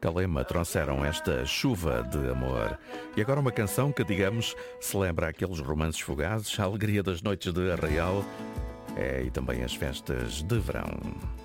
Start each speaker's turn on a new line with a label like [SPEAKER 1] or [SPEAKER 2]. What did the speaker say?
[SPEAKER 1] Calema trouxeram esta chuva de amor. E agora uma canção que, digamos, celebra aqueles romances fugazes, a alegria das noites de arraial e também as festas de verão.